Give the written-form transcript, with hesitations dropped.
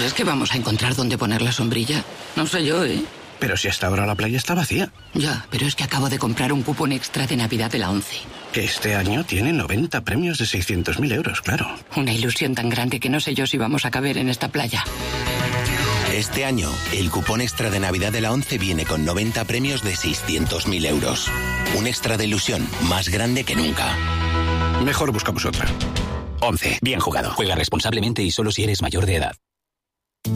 crees que vamos a encontrar dónde poner la sombrilla? No sé yo, ¿eh? Pero si hasta ahora la playa está vacía. Ya, pero es que acabo de comprar un cupón extra de Navidad de la ONCE. Que este año tiene 90 premios de 600.000 euros, claro. Una ilusión tan grande que no sé yo si vamos a caber en esta playa. Este año, el cupón extra de Navidad de la ONCE viene con 90 premios de 600.000 euros. Un extra de ilusión más grande que nunca. Mejor buscamos otra. 11. Bien jugado. Juega responsablemente y solo si eres mayor de edad.